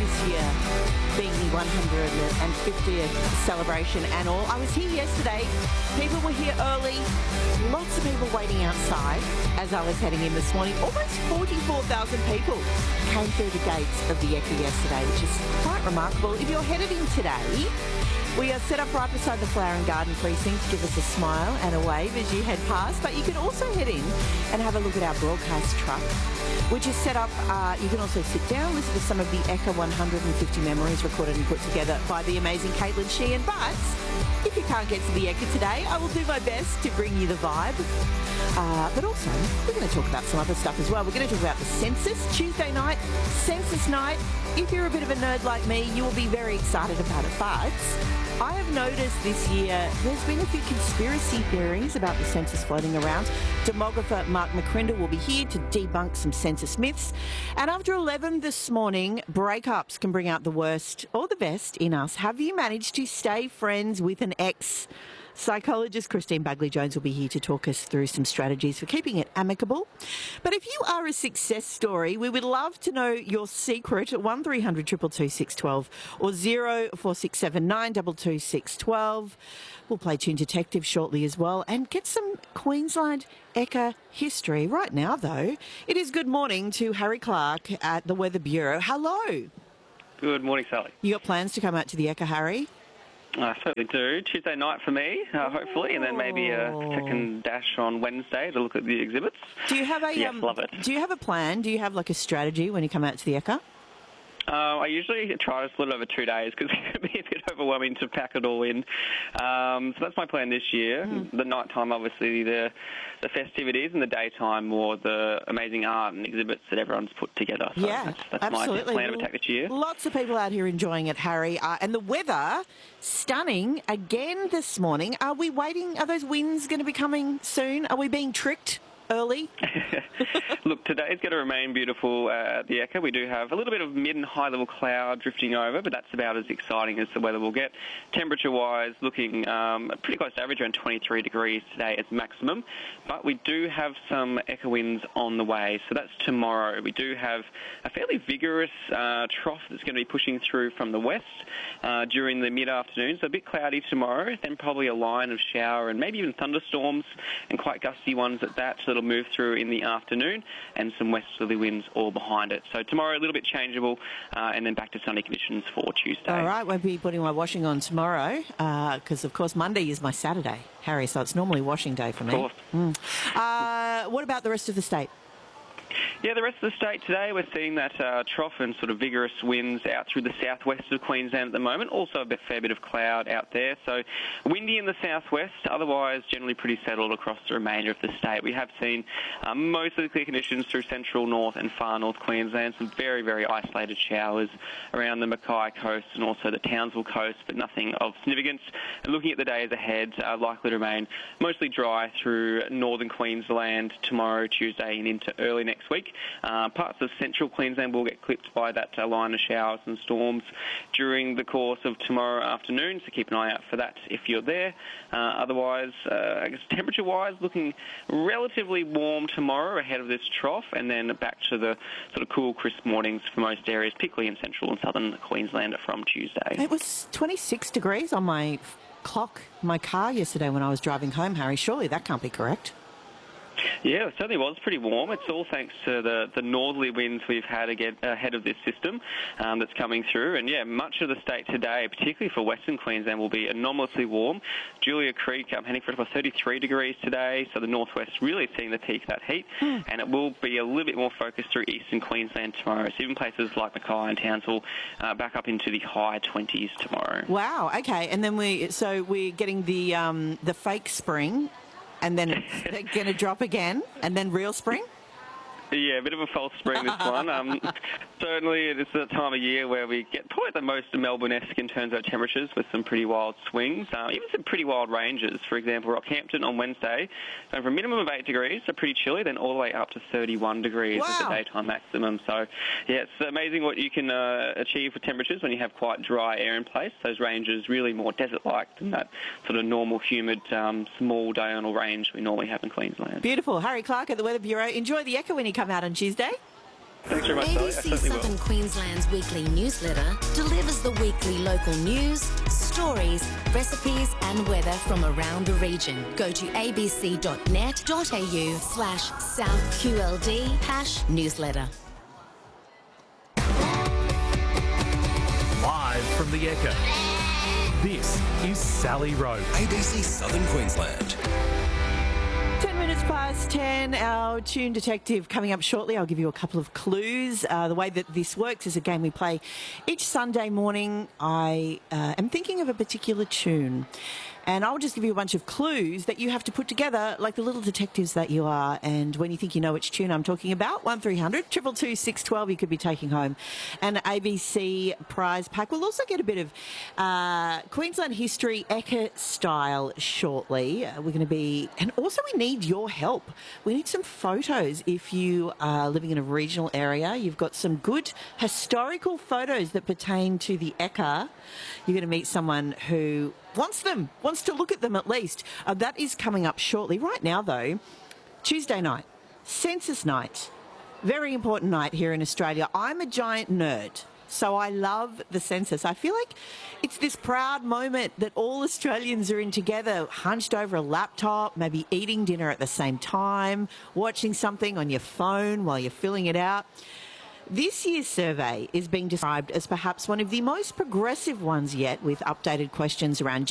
this year being the 150th celebration and all. I was here yesterday. People were here early. Lots of people waiting outside as I was heading in this morning. Almost 44,000 people came through the gates of the Ekka yesterday, which is quite remarkable. If you're headed in today, we are set up right beside the Flower and Garden Precinct to give us a smile and a wave as you head past. But you can also head in and have a look at our broadcast truck, which is set up. You can also sit down, listen to some of the Ekka 150 memories recorded and put together by the amazing Caitlin Sheehan. But if you can't get to the Ekka today, I will do my best to bring you the vibe. But also, we're going to talk about some other stuff as well. We're going to talk about the census, Tuesday night, census night. If you're a bit of a nerd like me, you will be very excited about it. But I have noticed this year there's been a few conspiracy theories about the census floating around. Demographer Mark McCrindle will be here to debunk some census myths. And after 11 this morning, breakups can bring out the worst or the best in us. Have you managed to stay friends with an ex? Psychologist Christine Bagley-Jones will be here to talk us through some strategies for keeping it amicable. But if you are a success story, we would love to know your secret at 1300 222 612 or 0467 222 612. We'll play Tune Detective shortly as well and get some Queensland Ekka history. Right now, though, it is good morning to Harry Clark at the Weather Bureau. Hello. Good morning, Sally. You got plans to come out to the Ekka, Harry? I certainly do. Tuesday night for me, hopefully, and then maybe a second dash on Wednesday to look at the exhibits. Do you have a yes, love it. Do you have a plan? Do you have like a strategy when you come out to the Ekka? I usually try to split it over 2 days because it can be a bit overwhelming to pack it all in. So that's my plan this year. The nighttime, obviously, the festivities, and the daytime, more the amazing art and exhibits that everyone's put together. So yeah, that's absolutely. my plan of attack this year. Lots of people out here enjoying it, Harry. And the weather, stunning again this morning. Are we waiting? Are those winds going to be coming soon? Are we being tricked early? Look, today's going to remain beautiful at the Ekka. We do have a little bit of mid and high level cloud drifting over, but that's about as exciting as the weather will get. Temperature-wise, looking pretty close to average, around 23 degrees today as maximum. But we do have some Ekka winds on the way, so that's tomorrow. We do have a fairly vigorous trough that's going to be pushing through from the west during the mid-afternoon, so a bit cloudy tomorrow, then probably a line of shower and maybe even thunderstorms and quite gusty ones at that, so it'll move through in the afternoon, and some westerly winds all behind it. So tomorrow a little bit changeable, and then back to sunny conditions for Tuesday. All right, won't be putting my washing on tomorrow because, of course, Monday is my Saturday, Harry, so it's normally washing day for me. Of course. What about the rest of the state? Yeah, the rest of the state today, we're seeing that trough and sort of vigorous winds out through the southwest of Queensland at the moment. Also a fair bit of cloud out there. So windy in the southwest, otherwise generally pretty settled across the remainder of the state. We have seen mostly clear conditions through central, north and far north Queensland. Some very, very isolated showers around the Mackay coast and also the Townsville coast, but nothing of significance. And looking at the days ahead, likely to remain mostly dry through northern Queensland tomorrow, Tuesday and into early next week. Parts of central Queensland will get clipped by that line of showers and storms during the course of tomorrow afternoon, so keep an eye out for that if you're there. Otherwise, I guess temperature-wise, looking relatively warm tomorrow ahead of this trough, and then back to the sort of cool, crisp mornings for most areas, particularly in central and southern Queensland from Tuesday. It was 26 degrees on my clock, my car yesterday when I was driving home, Harry. Surely that can't be correct. Yeah, it certainly was pretty warm. It's all thanks to the northerly winds we've had ahead of this system that's coming through. And yeah, much of the state today, particularly for Western Queensland, will be anomalously warm. Julia Creek heading for 33 degrees today, so the northwest really seeing the peak of that heat. And it will be a little bit more focused through eastern Queensland tomorrow. So even places like Mackay and Townsville back up into the high 20s tomorrow. Wow, okay. And then we're getting the fake spring, and then they're going to drop again, and then real spring? Yeah, a bit of a false spring, this one. Certainly, it is the time of year where we get probably the most Melbourne-esque in terms of temperatures, with some pretty wild swings, even some pretty wild ranges. For example, Rockhampton on Wednesday, going from a minimum of 8 degrees, so pretty chilly, then all the way up to 31 degrees as the daytime maximum. So, yeah, it's amazing what you can achieve with temperatures when you have quite dry air in place. Those ranges really more desert-like than that sort of normal, humid, small diurnal range we normally have in Queensland. Beautiful. Harry Clark at the Weather Bureau. Enjoy the Ekka when you come out on Tuesday. Thanks very much, Sally. I ABC certainly will. Southern Queensland's weekly newsletter delivers the weekly local news, stories, recipes and weather from around the region. Go to abc.net.au/SouthQLD #newsletter. Live from the Echo, this is Sally Rowe. ABC Southern Queensland. 10 minutes past 10, our Tune Detective coming up shortly. I'll give you a couple of clues. The way that this works is a game we play each Sunday morning. I am thinking of a particular tune, and I'll just give you a bunch of clues that you have to put together like the little detectives that you are. And when you think you know which tune I'm talking about, 1300 222 612, you could be taking home an ABC prize pack. We'll also get a bit of Queensland history Ekka style shortly. We're going to be, and also we need your help. We need some photos if you are living in a regional area. You've got some good historical photos that pertain to the Ekka. You're going to meet someone who wants to look at them at least. That is coming up shortly. Right now, though, Tuesday night, Census Night. Very important night here in Australia. I'm a giant nerd, so I love the census. I feel like it's this proud moment that all Australians are in together, hunched over a laptop, maybe eating dinner at the same time, watching something on your phone while you're filling it out. This year's survey is being described as perhaps one of the most progressive ones yet, with updated questions around